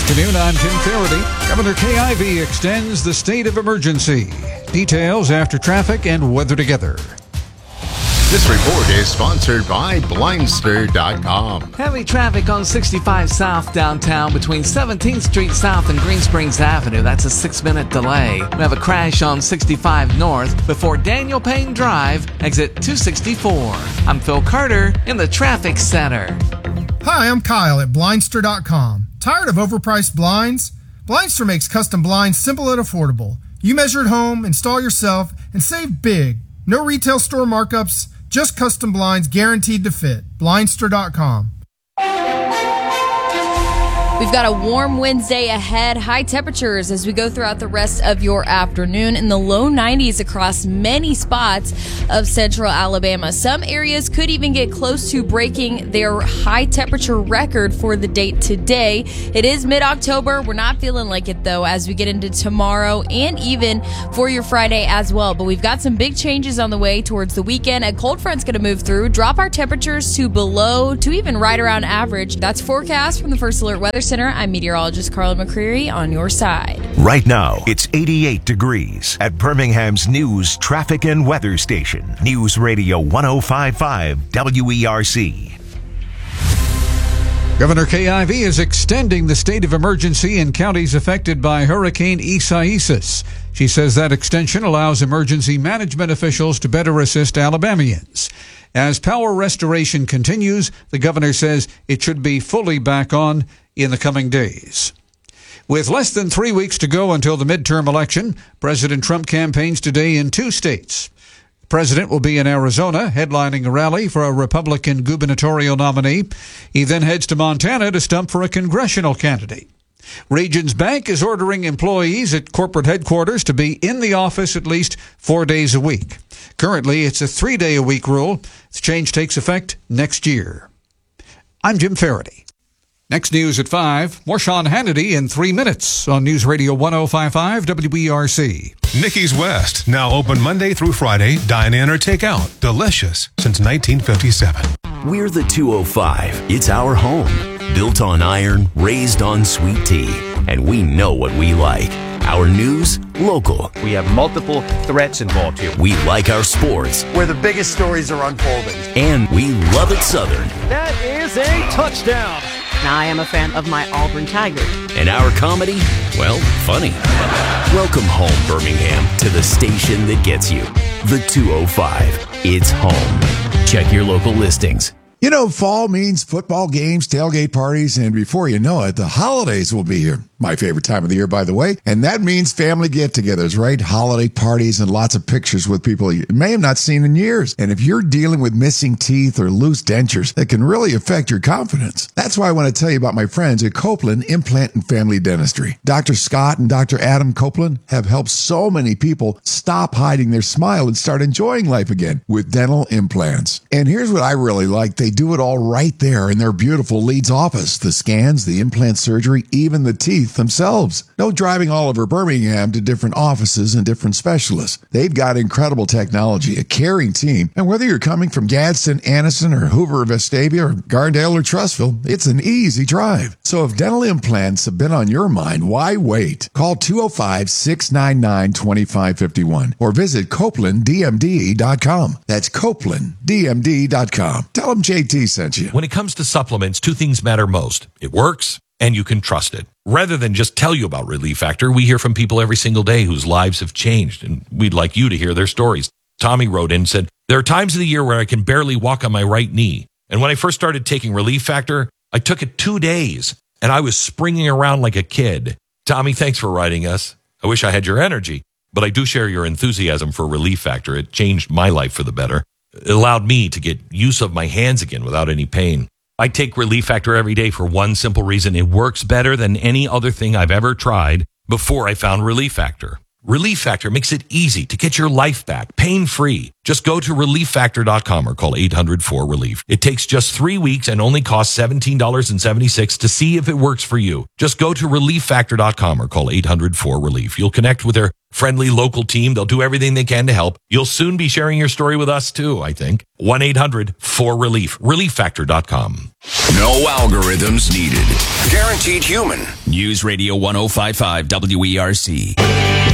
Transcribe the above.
afternoon, I'm Tim Faraday. Governor KIV extends the state of emergency. Details after traffic and weather together. This report is sponsored by Blindster.com. Heavy traffic on 65 South downtown between 17th Street South and Green Springs Avenue. That's a 6-minute delay. We have a crash on 65 North before Daniel Payne Drive, exit 264. I'm Phil Carter in the traffic center. Hi, I'm Kyle at Blindster.com. Tired of overpriced blinds? Blindster makes custom blinds simple and affordable. You measure at home, install yourself, and save big. No retail store markups, just custom blinds guaranteed to fit. Blindster.com. We've got a warm Wednesday ahead. High temperatures as we go throughout the rest of your afternoon in the low 90s across many spots of central Alabama. Some areas could even get close to breaking their high temperature record for the date today. It is mid-October. We're not feeling like it, though, as we get into tomorrow and even for your Friday as well. But we've got some big changes on the way towards the weekend. A cold front's going to move through, drop our temperatures to below, to even right around average. That's forecast from the First Alert Weather Center. I'm meteorologist Carla McCreary on your side. Right now, it's 88 degrees at Birmingham's News Traffic and Weather Station. News Radio 105.5 WERC. Governor KIV is extending the state of emergency in counties affected by Hurricane Isaias. She says that extension allows emergency management officials to better assist Alabamians. As power restoration continues, the governor says it should be fully back on in the coming days. With less than 3 weeks to go until the midterm election, President Trump campaigns today in 2 states. The president will be in Arizona, headlining a rally for a Republican gubernatorial nominee. He then heads to Montana to stump for a congressional candidate. Regions Bank is ordering employees at corporate headquarters to be in the office at least 4 days a week. Currently, it's a 3-day-a-week rule. The change takes effect next year. I'm Jim Faraday. Next news at 5. More Sean Hannity in 3 minutes on News Radio 105.5 WERC. Nikki's West, now open Monday through Friday, dine in or take out. Delicious since 1957. We're the 205. It's our home. Built on iron, raised on sweet tea. And we know what we like. Our news, local. We have multiple threats involved here. We like our sports. Where the biggest stories are unfolding. And we love it Southern. That is a touchdown. Now I am a fan of my Auburn Tigers. And our comedy, well, funny. Welcome home, Birmingham, to the station that gets you. The 205. It's home. Check your local listings. You know, fall means football games, tailgate parties, and before you know it, the holidays will be here. My favorite time of the year, by the way. And that means family get-togethers, right? Holiday parties and lots of pictures with people you may have not seen in years. And if you're dealing with missing teeth or loose dentures, that can really affect your confidence. That's why I want to tell you about my friends at Copeland Implant and Family Dentistry. Dr. Scott and Dr. Adam Copeland have helped so many people stop hiding their smile and start enjoying life again with dental implants. And here's what I really like. They do it all right there in their beautiful Leeds office. The scans, the implant surgery, even the teeth themselves. No driving all over Birmingham to different offices and different specialists. They've got incredible technology, a caring team, and whether you're coming from Gadsden, Anniston, or Hoover, or Vestavia, or Gardale, or Trussville, it's an easy drive. So if dental implants have been on your mind, why wait? Call 205-699-2551 or visit CopelandDMD.com. That's CopelandDMD.com. Tell them JT sent you. When it comes to supplements, 2 things matter most. It works, and you can trust it. Rather than just tell you about Relief Factor, we hear from people every single day whose lives have changed, and we'd like you to hear their stories. Tommy wrote in and said, there are times of the year where I can barely walk on my right knee. And when I first started taking Relief Factor, I took it 2 days, and I was springing around like a kid. Tommy, thanks for writing us. I wish I had your energy, but I do share your enthusiasm for Relief Factor. It changed my life for the better. It allowed me to get use of my hands again without any pain. I take Relief Factor every day for one simple reason. It works better than any other thing I've ever tried before I found Relief Factor. Relief Factor makes it easy to get your life back, pain-free. Just go to ReliefFactor.com or call 800-4RELIEF. It takes just 3 weeks and only costs $17.76 to see if it works for you. Just go to ReliefFactor.com or call 800-4RELIEF. You'll connect with their friendly local team. They'll do everything they can to help. You'll soon be sharing your story with us too, I think. 1-800-4RELIEF. ReliefFactor.com. No algorithms needed. Guaranteed human. News Radio 105.5 WERC.